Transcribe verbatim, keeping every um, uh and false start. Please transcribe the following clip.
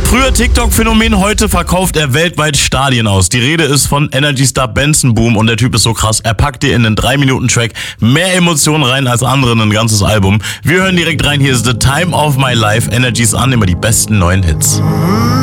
Früher TikTok-Phänomen, heute verkauft er weltweit Stadien aus. Die Rede ist von Energy-Star Benson Boom und der Typ ist so krass, er packt dir in einen drei Minuten Track mehr Emotionen rein als andere in ein ganzes Album. Wir hören direkt rein, hier ist The Time of My Life, Energy's an, immer die besten neuen Hits.